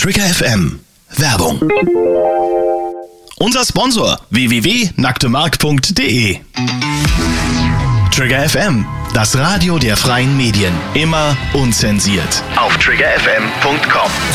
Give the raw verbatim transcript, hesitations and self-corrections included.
Trigger F M. Werbung. Unser Sponsor w w w punkt nacktemark punkt de. Trigger F M, das Radio der freien Medien. Immer unzensiert. Auf trigger f m punkt com.